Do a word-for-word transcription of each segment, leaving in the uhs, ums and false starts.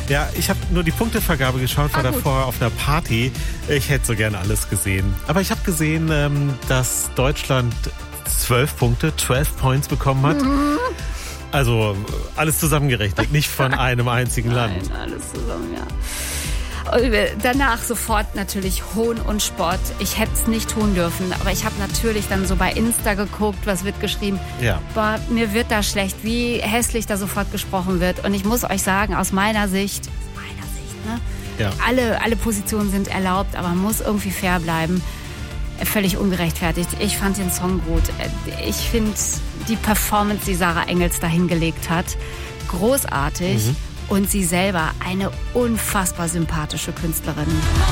Ja, ich habe nur die Punktevergabe geschaut, war ah, davor auf einer Party. Ich hätte so gerne alles gesehen. Aber ich habe gesehen, ähm, dass Deutschland zwölf Punkte, zwölf Points bekommen hat. Mhm. Also alles zusammengerechnet, nicht von einem einzigen Land. Nein, alles zusammen, ja. Und danach sofort natürlich Hohn und Spott. Ich hätte es nicht tun dürfen, aber ich habe natürlich dann so bei Insta geguckt, was wird geschrieben. Ja. Boah, mir wird da schlecht, wie hässlich da sofort gesprochen wird. Und ich muss euch sagen, aus meiner Sicht, aus meiner Sicht, ne? Ja. Alle, alle Positionen sind erlaubt, aber man muss irgendwie fair bleiben. Völlig ungerechtfertigt. Ich fand den Song gut. Ich finde die Performance, die Sarah Engels da hingelegt hat, großartig. Mhm. Und sie selber eine unfassbar sympathische Künstlerin.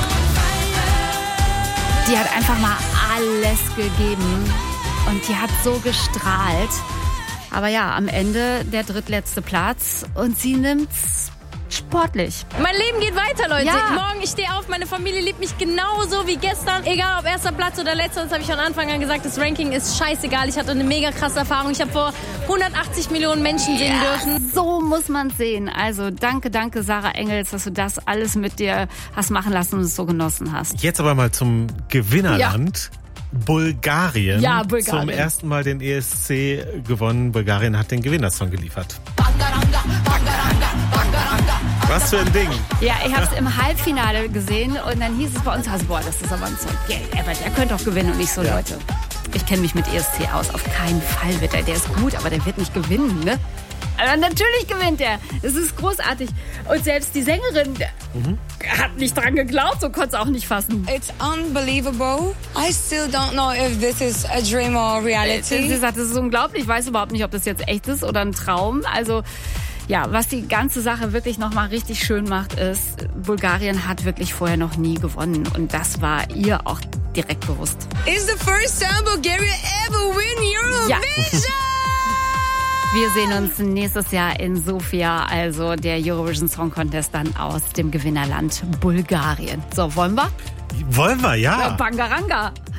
Die hat einfach mal alles gegeben und die hat so gestrahlt. Aber ja, am Ende der drittletzte Platz und sie nimmt's sportlich. Mein Leben geht weiter, Leute. Ja. Morgen, ich stehe auf, meine Familie liebt mich genauso wie gestern. Egal ob erster Platz oder letzter, das habe ich von Anfang an gesagt, das Ranking ist scheißegal. Ich hatte eine mega krasse Erfahrung. Ich habe vor hundertachtzig Millionen Menschen sehen ja, dürfen. So muss man es sehen. Also danke, danke Sarah Engels, dass du das alles mit dir hast machen lassen und es so genossen hast. Jetzt aber mal zum Gewinnerland. Ja. Bulgarien. Ja, Bulgarien. Zum ersten Mal den E S C gewonnen. Bulgarien hat den Gewinnersong geliefert. Was für ein Ding. Ja, ich habe es im Halbfinale gesehen und dann hieß es bei uns, also, boah, das ist aber ein Song. Aber der könnte auch gewinnen und nicht so, ja. Leute. Ich kenne mich mit E S C aus. Auf keinen Fall wird er. Der ist gut, aber der wird nicht gewinnen, ne? Aber natürlich gewinnt er. Es ist großartig. Und selbst die Sängerin mhm. hat nicht dran geglaubt, so konnte es auch nicht fassen. It's unbelievable. I still don't know if this is a dream or reality. Sie sagt, das ist unglaublich. Ich weiß überhaupt nicht, ob das jetzt echt ist oder ein Traum. Also ja, was die ganze Sache wirklich nochmal richtig schön macht, ist, Bulgarien hat wirklich vorher noch nie gewonnen. Und das war ihr auch direkt bewusst. It's the first time Bulgaria ever win Eurovision! Ja. Wir sehen uns nächstes Jahr in Sofia, also der Eurovision Song Contest dann aus dem Gewinnerland Bulgarien. So, wollen wir? Wollen wir, ja. Ja, Bangaranga.